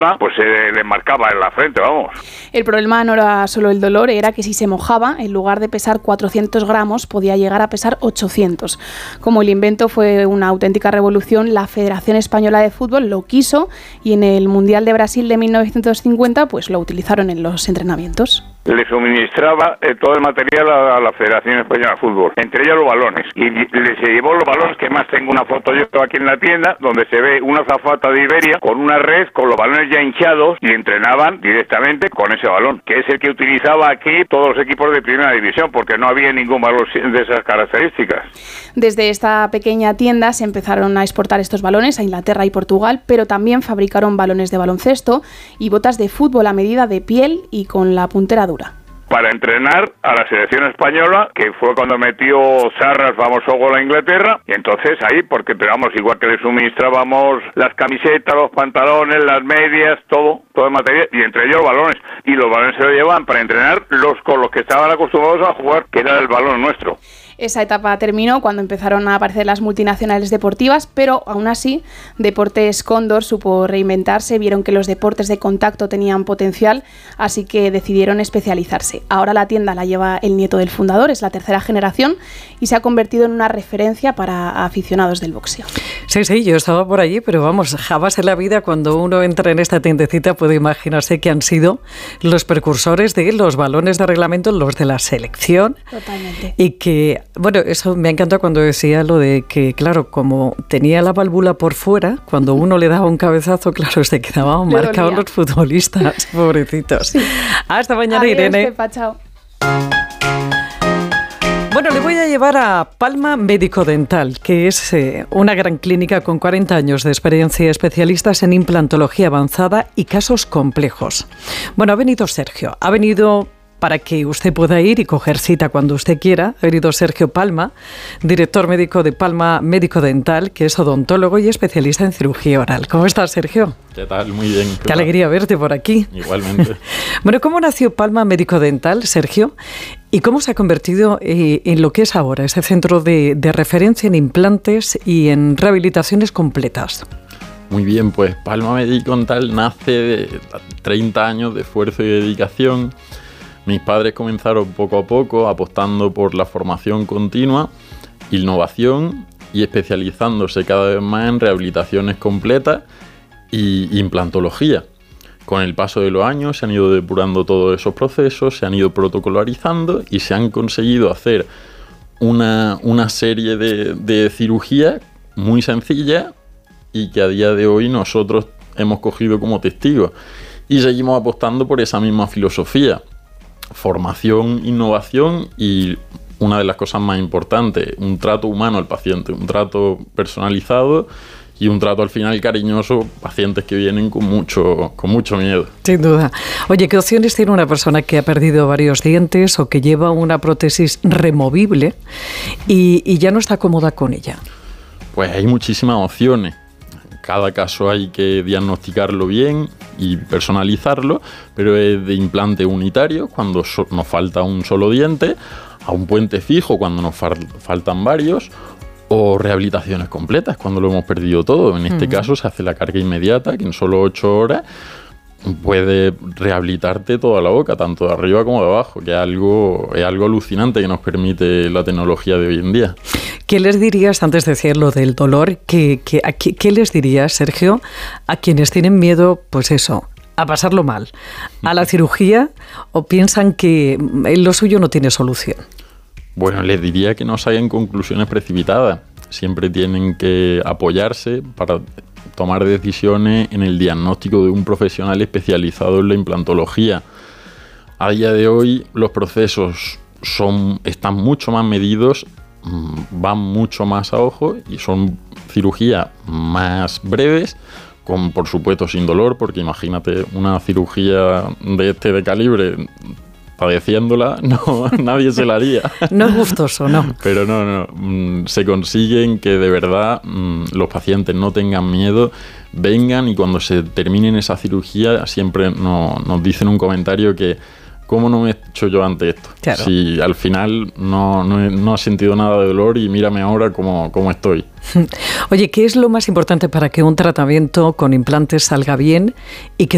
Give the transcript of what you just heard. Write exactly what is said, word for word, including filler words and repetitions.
pues se le marcaba en la frente, vamos. El problema no era solo el dolor, era que si se mojaba, en lugar de pesar cuatrocientos gramos, podía llegar a pesar ochocientos. Como el invento fue una auténtica revolución, la Federación Española de Fútbol lo quiso y en el Mundial de Brasil de mil novecientos cincuenta pues lo utilizaron en los entrenamientos. Le suministraba eh, todo el material a, a la Federación Española de Fútbol, entre ellos los balones. Y le se llevó los balones, que más tengo una foto yo aquí en la tienda, donde se ve una azafata de Iberia con una red, con los balones ya hinchados, y entrenaban directamente con ese balón, que es el que utilizaba aquí todos los equipos de primera división, porque no había ningún balón de esas características. Desde esta pequeña tienda se empezaron a exportar estos balones a Inglaterra y Portugal, pero también fabricaron balones de baloncesto y botas de fútbol a medida de piel y con la puntera dura. Para entrenar a la selección española, que fue cuando metió Sarra el famoso gol a Inglaterra, y entonces ahí, porque entrenamos igual que le suministrábamos las camisetas, los pantalones, las medias, todo, todo el material, y entre ellos balones, y los balones se lo llevaban para entrenar los con los que estaban acostumbrados a jugar, que era el balón nuestro. Esa etapa terminó cuando empezaron a aparecer las multinacionales deportivas, pero aún así, Deportes Cóndor supo reinventarse, vieron que los deportes de contacto tenían potencial, así que decidieron especializarse. Ahora la tienda la lleva el nieto del fundador, es la tercera generación, y se ha convertido en una referencia para aficionados del boxeo. Sí, sí, yo estaba por allí, pero vamos, jamás en la vida cuando uno entra en esta tiendecita puede imaginarse que han sido los precursores de los balones de reglamento, los de la selección. Totalmente. Y que, bueno, eso me encanta cuando decía lo de que, claro, como tenía la válvula por fuera, cuando uno le daba un cabezazo, claro, se quedaban Le marcados dolía. los futbolistas, pobrecitos. Sí. Hasta mañana, Adiós, Irene. Pepa, chao. Bueno, le voy a llevar a Palma Médico Dental, que es eh, una gran clínica con cuarenta años de experiencia, especialistas en implantología avanzada y casos complejos. Bueno, ha venido Sergio, ha venido para que usted pueda ir y coger cita cuando usted quiera. Ha venido Sergio Palma, director médico de Palma Médico Dental, que es odontólogo y especialista en cirugía oral. ¿Cómo estás, Sergio? ¿Qué tal? Muy bien. Qué, ¿Qué Qué alegría verte por aquí. Igualmente. Bueno, ¿cómo nació Palma Médico Dental, Sergio? ¿Y cómo se ha convertido eh, en lo que es ahora, ese centro de, de referencia en implantes y en rehabilitaciones completas? Muy bien, pues Palma Médico Dental nace de treinta años de esfuerzo y dedicación. Mis padres comenzaron poco a poco apostando por la formación continua, innovación y especializándose cada vez más en rehabilitaciones completas y implantología. Con el paso de los años se han ido depurando todos esos procesos, se han ido protocolarizando y se han conseguido hacer una, una serie de, de cirugías muy sencillas y que a día de hoy nosotros hemos cogido como testigos. Y seguimos apostando por esa misma filosofía. Formación, innovación y una de las cosas más importantes, un trato humano al paciente, un trato personalizado y un trato al final cariñoso, pacientes que vienen con mucho, con mucho miedo. Sin duda. Oye, ¿qué opciones tiene una persona que ha perdido varios dientes o que lleva una prótesis removible y, y ya no está cómoda con ella? Pues hay muchísimas opciones. Cada caso hay que diagnosticarlo bien y personalizarlo, pero es de implante unitario cuando so- nos falta un solo diente, a un puente fijo cuando nos fal- faltan varios, o rehabilitaciones completas cuando lo hemos perdido todo. En este uh-huh. caso se hace la carga inmediata, que en solo ocho horas puede rehabilitarte toda la boca, tanto de arriba como de abajo, que es algo, es algo alucinante que nos permite la tecnología de hoy en día. ¿Qué les dirías, antes de decir lo del dolor, que, que, a, qué, qué les dirías, Sergio, a quienes tienen miedo, pues eso, a pasarlo mal, a la cirugía, o piensan que lo suyo no tiene solución? Bueno, les diría que no saquen conclusiones precipitadas. Siempre tienen que apoyarse para tomar decisiones en el diagnóstico de un profesional especializado en la implantología. A día de hoy los procesos son, están mucho más medidos, van mucho más a ojo y son cirugías más breves, con por supuesto sin dolor, porque imagínate una cirugía de este de calibre padeciéndola, no, nadie se la haría. No es gustoso, ¿no? Pero no, no, se consiguen que de verdad los pacientes no tengan miedo, vengan y cuando se terminen esa cirugía siempre nos, nos dicen un comentario que ¿cómo no me he hecho yo antes esto? Claro. Si al final no, no, he, no he sentido nada de dolor y mírame ahora cómo, cómo estoy. Oye, ¿qué es lo más importante para que un tratamiento con implantes salga bien y que